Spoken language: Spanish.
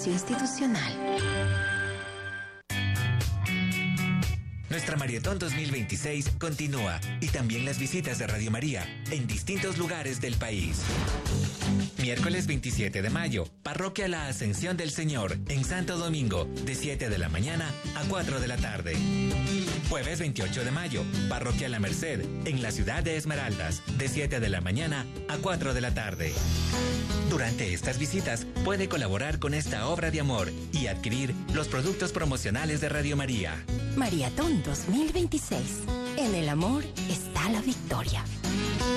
Servicio Institucional. Nuestra Maratón 2026 continúa y también las visitas de Radio María en distintos lugares del país. Miércoles 27 de mayo, Parroquia La Ascensión del Señor en Santo Domingo, de 7 de la mañana a 4 de la tarde. Jueves 28 de mayo, Parroquia La Merced en la ciudad de Esmeraldas, de 7 de la mañana a 4 de la tarde. Durante estas visitas puede colaborar con esta obra de amor y adquirir los productos promocionales de Radio María. Maratón 2026. En el amor está la victoria.